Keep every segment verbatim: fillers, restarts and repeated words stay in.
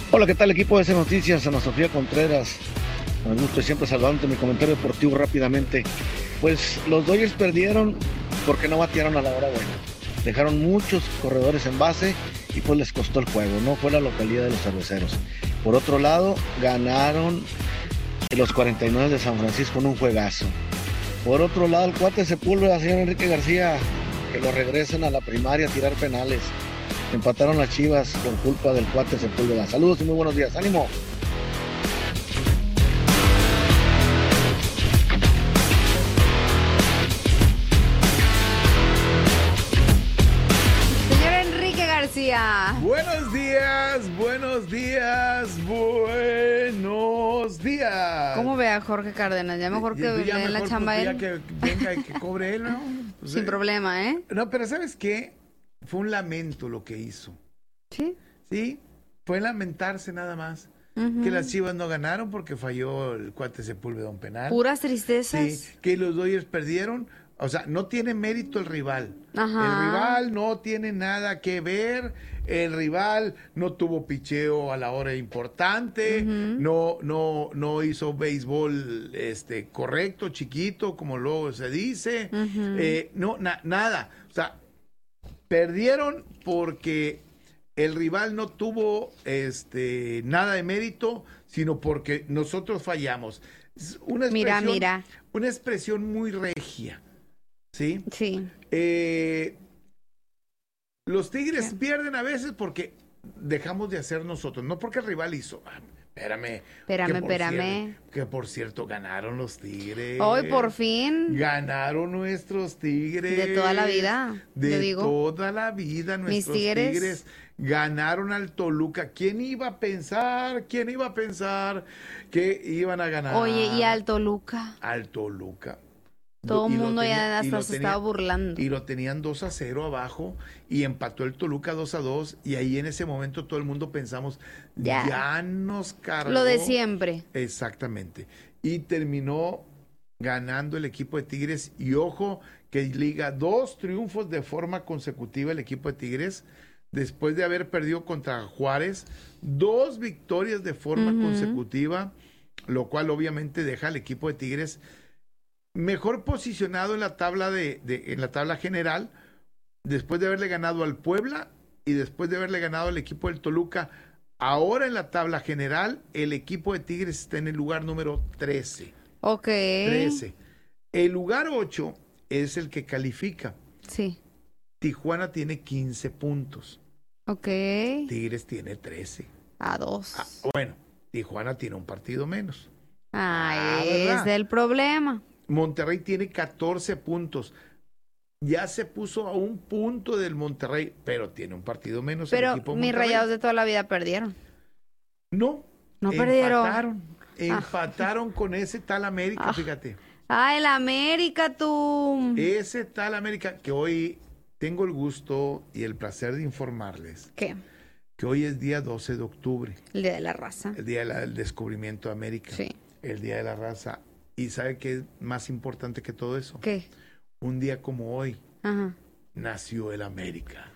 Hola, ¿qué tal equipo de C Noticias? Ana Sofía Contreras. Con el gusto de siempre saludándote, mi comentario deportivo rápidamente. Pues los Dodgers perdieron porque no batearon a la hora buena. Dejaron muchos corredores en base y pues les costó el juego. No fue la localidad de los cerveceros. Por otro lado, ganaron los cuarenta y nueve de San Francisco en un juegazo. Por otro lado, el cuate Sepúlveda, señor Enrique García, que lo regresen a la primaria a tirar penales. Empataron las Chivas por culpa del cuate Sepúlveda. Saludos y muy buenos días. ¡Ánimo! Señor Enrique García. Buenos días, buenos días, buenos días. ¿Cómo ve a Jorge Cárdenas? Ya mejor que Ya le den mejor, la pues, chamba a ya él. que venga y que cobre él, ¿no? Pues, Sin eh, problema, ¿eh? No, pero ¿sabes qué? Fue un lamento lo que hizo. Sí. Sí, fue lamentarse nada más. Ujú. Que las Chivas no ganaron porque falló el cuate Sepúlveda un penal. Puras tristezas. Sí, que los Dodgers perdieron. O sea, no tiene mérito el rival. Ajá. El rival no tiene nada que ver. El rival no tuvo picheo a la hora importante. Ujú. No, no, no hizo béisbol este, correcto, chiquito, como luego se dice. Ujú. Eh, no, na- nada. O sea, perdieron porque el rival no tuvo este, nada de mérito, sino porque nosotros fallamos. Es una Mira, expresión, mira. una expresión muy regia. ¿Sí? Sí. Eh, los Tigres ¿Qué? pierden a veces porque dejamos de hacer nosotros, no porque el rival hizo. Ah, espérame. Espérame, que por espérame. cier- que por cierto, ganaron los Tigres. Hoy por fin. Ganaron nuestros Tigres. De toda la vida, De yo digo. toda la vida, nuestros Tigres. tigres. Ganaron al Toluca. ¿Quién iba a pensar? ¿Quién iba a pensar que iban a ganar? Oye, y al Toluca. Al Toluca. Todo el Y lo mundo tenía- ya y hasta lo se tenía- estaba burlando. Y lo tenían dos a cero abajo y empató el Toluca dos a dos y ahí en ese momento todo el mundo pensamos, Ya. ya, nos cargó. Lo de siempre. Exactamente. Y terminó ganando el equipo de Tigres y ojo que liga dos triunfos de forma consecutiva el equipo de Tigres después de haber perdido contra Juárez, dos victorias de forma Ujú. consecutiva, lo cual obviamente deja al equipo de Tigres mejor posicionado en la tabla de, de- en la tabla general, después de haberle ganado al Puebla y después de haberle ganado al equipo del Toluca. Ahora en la tabla general, el equipo de Tigres está en el lugar número trece. Ok. trece. El lugar ocho es el que califica. Sí. Tijuana tiene quince puntos. Ok. Tigres tiene trece. A dos. Ah, bueno, Tijuana tiene un partido menos. Ah, Ah, es ¿verdad? el problema. Monterrey tiene catorce puntos. Ya se puso a un punto del Monterrey, pero tiene un partido menos. el Pero equipo de mis Monterrey. Rayados de toda la vida perdieron. No. No perdieron. Empataron. Empataron con ese tal América, Ah. fíjate. Ah, el América, tú. Ese tal América que hoy tengo el gusto y el placer de informarles ¿Qué? que hoy es día doce de octubre, El Día de la Raza. el día de la- del descubrimiento de América, Sí. el día de la raza. ¿Y sabe qué es más importante que todo eso? ¿Qué? Un día como hoy Ajá. nació el América.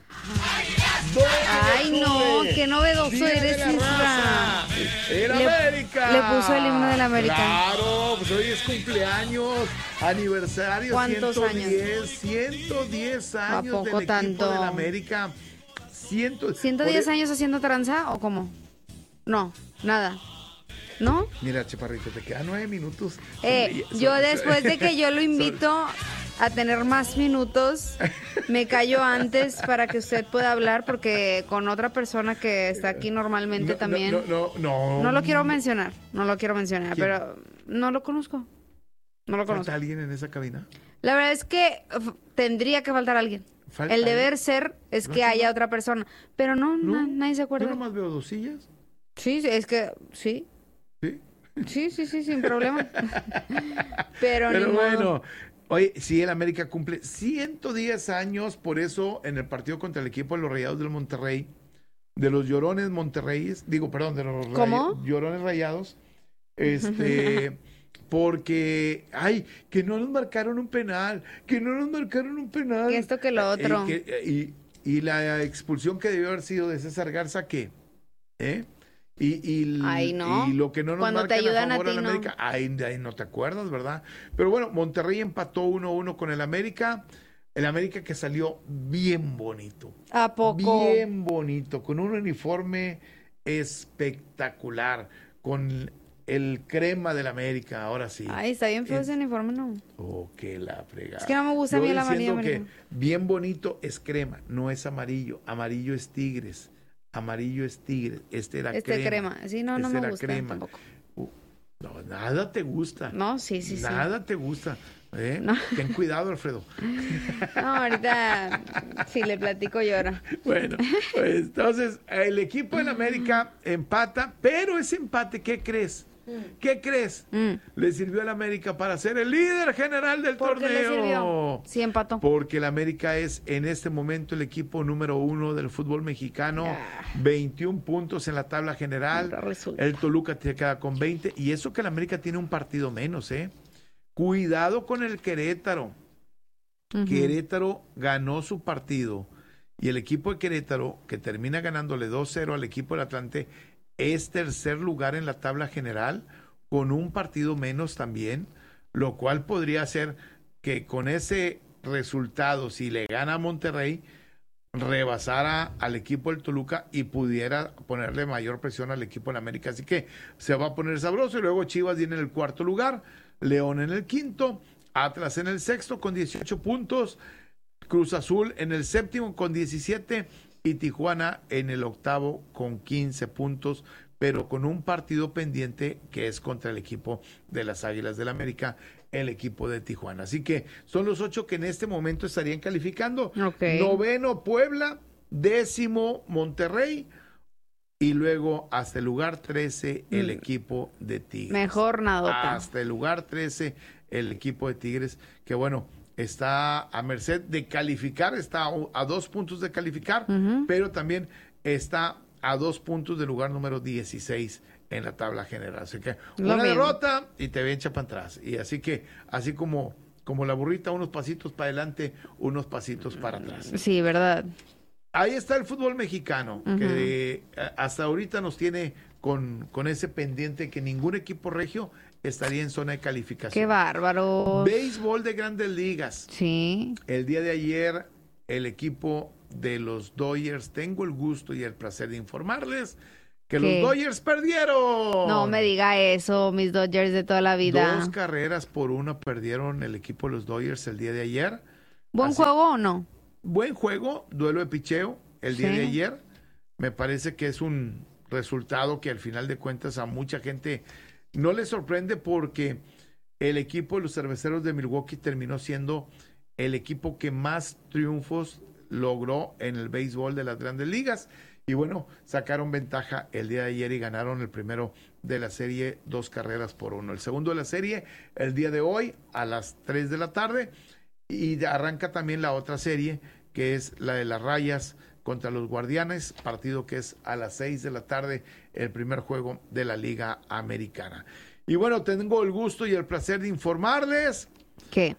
Ay, no, qué novedoso Día de eres, la Isra. raza. ¡El Le- América! le puso el himno del América. Claro, pues hoy es cumpleaños, aniversario. ¿Cuántos ciento diez, ciento diez años poco del tanto? equipo del América. Ciento, ¿ciento por diez e- años haciendo tranza o cómo? No, nada. ¿No? Mira, Chaparrito, te quedan nueve minutos. Eh, Son- yo son- después de que yo lo son- invito a tener más minutos, me callo antes para que usted pueda hablar porque con otra persona que está aquí normalmente No, también. No, no, no, no. No lo quiero mencionar, no lo quiero mencionar, ¿Quién? pero no lo conozco. No lo conozco. ¿Falta alguien en esa cabina? La verdad es que f- tendría que faltar alguien. ¿Falta El deber alguien? ser es ¿No que está haya mal? otra persona, pero no, No, na- nadie se Yo acuerda. nomás veo dos sillas. Sí, es que sí, ¿Sí? sí, sí, sí, sin problema. pero ni Pero modo. bueno, oye, sí, el América cumple ciento diez años, por eso en el partido contra el equipo de los Rayados del Monterrey, de los Llorones Monterreyes, digo, perdón, de los ¿Cómo? Ray- Llorones Rayados, este, porque, ay, que no nos marcaron un penal, que no nos marcaron un penal. Que esto que lo otro. Eh, que- y, y la expulsión que debió haber sido de César Garza, ¿qué? ¿Eh? Y, y, Ay, no. y lo que no nos Cuando marcan te ayudan a favor a al ti, no. América, ahí, ahí no te acuerdas, ¿verdad? Pero bueno, Monterrey empató uno a uno con el América. El América que salió bien bonito. ¿A poco? Bien bonito, con un uniforme espectacular, con el crema del América, ahora sí. Ay, está bien feo Eh, ese uniforme, ¿no? Oh, que la fregada. Es que no me gusta a Yo mí el amarillo, diciendo que amarillo. bien bonito es crema, no es amarillo. Amarillo es Tigres. Amarillo es Tigres. Este era Este crema. crema. Sí, no, no Este me era gusta crema. tampoco. Uh, no, nada te gusta. No, sí, sí, sí. Nada te gusta. ¿eh? No. Ten cuidado, Alfredo. No, ahorita si le platico llora. Bueno, pues entonces el equipo del América empata, pero ese empate, ¿qué crees? ¿Qué crees? Mm. Le sirvió al América para ser el líder general del ¿Por qué le torneo. sirvió? Sí, empató. Porque el América es en este momento el equipo número uno del fútbol mexicano, Ah. veintiún puntos en la tabla general. Ahora resulta. El Toluca te queda con veinte, y eso que el América tiene un partido menos, ¿eh? Cuidado con el Querétaro. Ujú. Querétaro ganó su partido y el equipo de Querétaro, que termina ganándole dos cero al equipo del Atlante, es tercer lugar en la tabla general con un partido menos también, lo cual podría hacer que con ese resultado, si le gana a Monterrey, rebasara al equipo del Toluca y pudiera ponerle mayor presión al equipo del América. Así que se va a poner sabroso. Y luego Chivas viene en el cuarto lugar, León en el quinto, Atlas en el sexto con dieciocho puntos, Cruz Azul en el séptimo con diecisiete y Tijuana en el octavo con quince puntos, pero con un partido pendiente que es contra el equipo de las Águilas del América, el equipo de Tijuana. Así que son los ocho que en este momento estarían calificando. Ok. Noveno Puebla, décimo Monterrey y luego hasta el lugar trece el Mm. equipo de Tigres. Mejor nadota. Hasta el lugar trece el equipo de Tigres, que bueno, está a merced de calificar, está a, a dos puntos de calificar, Ujú. pero también está a dos puntos del lugar número dieciséis en la tabla general. Así que Lo una mismo. derrota y te ven para atrás. Y así que, así como, como la burrita, unos pasitos para adelante, unos pasitos para atrás. Sí, ¿verdad? Ahí está el fútbol mexicano, Ujú. que eh, hasta ahorita nos tiene con, con ese pendiente que ningún equipo regio estaría en zona de calificación. Qué bárbaro. Béisbol de Grandes Ligas. Sí. El día de ayer, el equipo de los Dodgers, tengo el gusto y el placer de informarles que ¿Qué? los Dodgers perdieron. No me diga eso, mis Dodgers de toda la vida. Dos carreras por una perdieron el equipo de los Dodgers el día de ayer. ¿Buen Así- juego o no? Buen juego, duelo de picheo el día Sí. de ayer. Me parece que es un resultado que al final de cuentas a mucha gente no le sorprende porque el equipo de los Cerveceros de Milwaukee terminó siendo el equipo que más triunfos logró en el béisbol de las Grandes Ligas. Y bueno, sacaron ventaja el día de ayer y ganaron el primero de la serie, dos carreras por uno. El segundo de la serie, el día de hoy, a las tres de la tarde. Y arranca también la otra serie, que es la de las Rayas contra los Guardianes, partido que es a las seis de la tarde, el primer juego de la Liga Americana. Y bueno, tengo el gusto y el placer de informarles ¿Qué?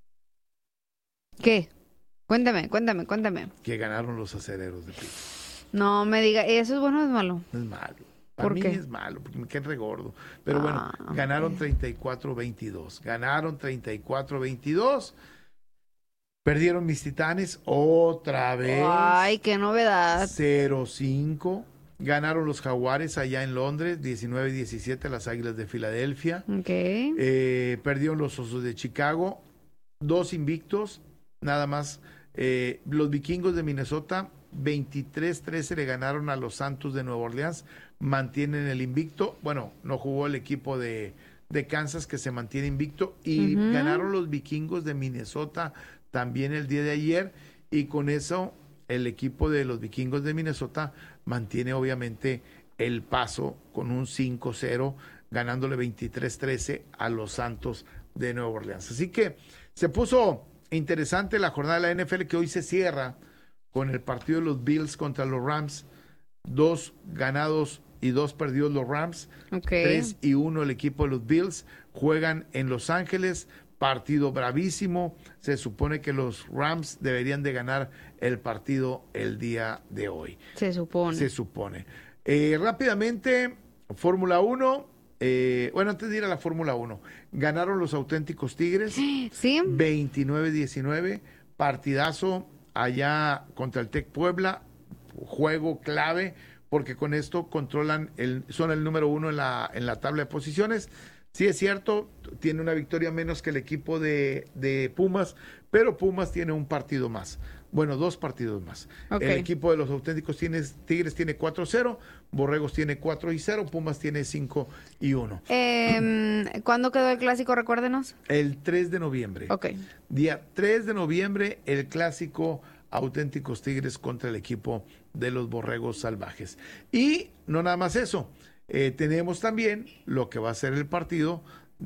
¿Qué? Cuéntame, cuéntame, cuéntame. que ganaron los Acereros de Pittsburgh. No me diga, ¿eso es bueno o es malo? No es malo. Para ¿Por mí qué? es malo, porque me quedé regordo. Pero bueno, Ah, ganaron ok. treinta y cuatro veintidós. Ganaron treinta y cuatro veintidós. Perdieron mis Titanes otra vez. Ay, qué novedad. cero cinco. Ganaron los Jaguares allá en Londres, diecinueve diecisiete, las Águilas de Filadelfia. Ok. Eh, perdieron los Osos de Chicago, dos invictos, nada más. Eh, los Vikingos de Minnesota, veintitrés trece le ganaron a los Santos de Nueva Orleans, mantienen el invicto. Bueno, no jugó el equipo de, de Kansas, que se mantiene invicto, y Ujú. ganaron los Vikingos de Minnesota también el día de ayer, y con eso el equipo de los Vikingos de Minnesota mantiene obviamente el paso con un cinco cero, ganándole veintitrés trece a los Santos de Nueva Orleans. Así que se puso interesante la jornada de la N F L, que hoy se cierra con el partido de los Bills contra los Rams. Dos ganados y dos perdidos los Rams. Ok. tres y uno el equipo de los Bills. Juegan en Los Ángeles partido bravísimo. Se supone que los Rams deberían de ganar el partido el día de hoy. Se supone. Se supone. Eh, rápidamente, Fórmula uno. Eh, bueno, antes de ir a la Fórmula uno, ganaron los auténticos Tigres. Sí. veintinueve diecinueve. Partidazo allá contra el Tec Puebla. Juego clave, porque con esto controlan, el, son el número uno en la, en la tabla de posiciones. Sí, es cierto, tiene una victoria menos que el equipo de, de Pumas, pero Pumas tiene un partido más. Bueno, dos partidos más. Okay. El equipo de los auténticos tiene, Tigres tiene cuatro cero, Borregos tiene cuatro y cero, Pumas tiene cinco y uno. Eh, ¿Cuándo quedó el clásico? Recuérdenos. El tres de noviembre. Ok. Día tres de noviembre, el clásico auténticos Tigres contra el equipo de los Borregos Salvajes. Y no nada más eso. Eh, tenemos también lo que va a ser el partido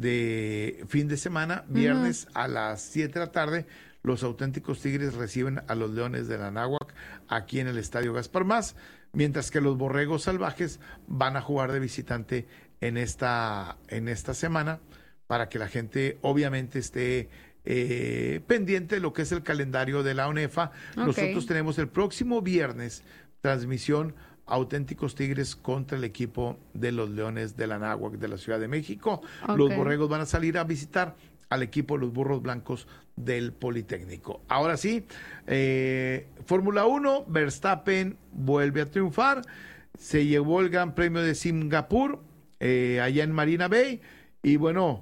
de fin de semana, viernes uh-huh. a las siete de la tarde. Los auténticos Tigres reciben a los Leones de la Anáhuac aquí en el Estadio Gaspar Más, mientras que los Borregos Salvajes van a jugar de visitante en esta, en esta semana, para que la gente obviamente esté eh, pendiente de lo que es el calendario de la ONEFA. Okay. Nosotros tenemos el próximo viernes transmisión auténticos Tigres contra el equipo de los Leones de la Anáhuac de la Ciudad de México. Okay. Los Borregos van a salir a visitar al equipo de los Burros Blancos del Politécnico. Ahora sí, eh, Fórmula uno, Verstappen vuelve a triunfar, se llevó el Gran Premio de Singapur, eh, allá en Marina Bay, y bueno,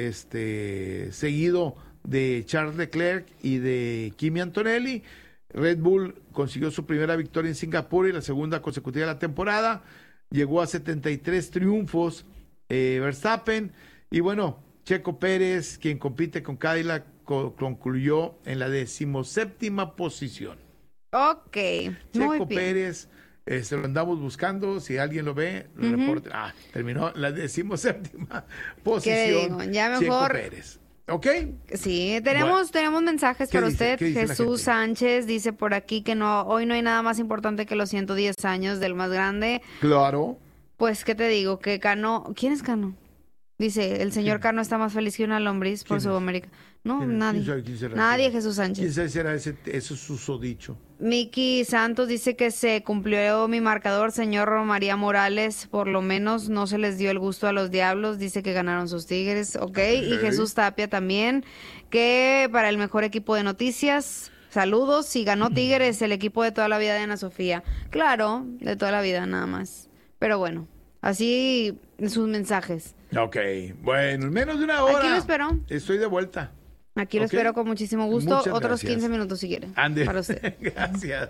este seguido de Charles Leclerc y de Kimi Antonelli. Red Bull consiguió su primera victoria en Singapur y la segunda consecutiva de la temporada. Llegó a setenta y tres triunfos eh, Verstappen. Y bueno, Checo Pérez, quien compite con Cadillac, co- concluyó en la decimoséptima posición. Ok, Checo muy bien. Pérez, eh, se lo andamos buscando. Si alguien lo ve, lo uh-huh. reporte. Ah, terminó en la decimoséptima posición. ¿Qué digo? Ya mejor... Checo Pérez. ¿Ok? Sí, tenemos, bueno. tenemos mensajes para dice? usted. Jesús Sánchez dice por aquí que no, hoy no hay nada más importante que los ciento diez años del más grande. Claro. Pues, ¿qué te digo? Que Cano... ¿Quién es Cano? Dice, el señor ¿Quién? Cano está más feliz que una lombriz por Sudamérica. No, ¿Quién? nadie. ¿Quién sabe quién será nadie, ese? Jesús Sánchez. ¿Quién sabe si será ese? Eso es susodicho. Miki Santos dice que se cumplió mi marcador, señor María Morales, por lo menos no se les dio el gusto a los Diablos, dice que ganaron sus Tigres, ok, okay. Y Jesús Tapia también, que para el mejor equipo de noticias, saludos, y ganó Tigres, el equipo de toda la vida de Ana Sofía, claro, de toda la vida nada más, pero bueno, así sus mensajes. Ok, bueno, en menos de una hora. Aquí lo espero. Estoy de vuelta. Aquí lo okay. espero con muchísimo gusto. Muchas Otros gracias. quince minutos si quieren. Ande. Para usted. Gracias.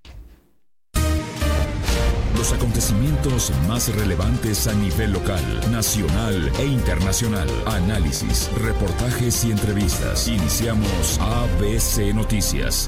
Los acontecimientos más relevantes a nivel local, nacional e internacional. Análisis, reportajes y entrevistas. Iniciamos A B C Noticias.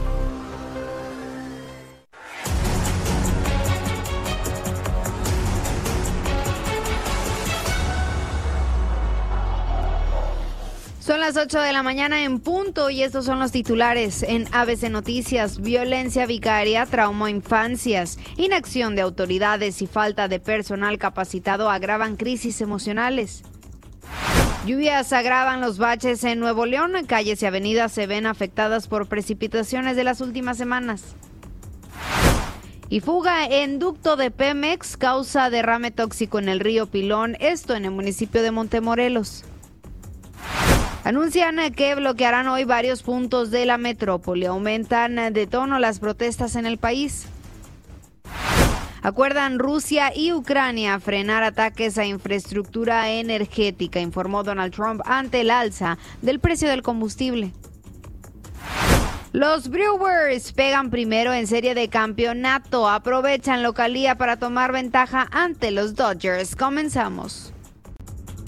Son las ocho de la mañana en punto y estos son los titulares en A B C Noticias. Violencia vicaria, trauma a infancias, inacción de autoridades y falta de personal capacitado agravan crisis emocionales. Lluvias agravan los baches en Nuevo León, calles y avenidas se ven afectadas por precipitaciones de las últimas semanas. Y fuga en ducto de Pemex causa derrame tóxico en el río Pilón, esto en el municipio de Montemorelos. Anuncian que bloquearán hoy varios puntos de la metrópoli. Aumentan de tono las protestas en el país. Acuerdan Rusia y Ucrania frenar ataques a infraestructura energética, informó Donald Trump ante el alza del precio del combustible. Los Brewers pegan primero en serie de campeonato. Aprovechan localía para tomar ventaja ante los Dodgers. Comenzamos.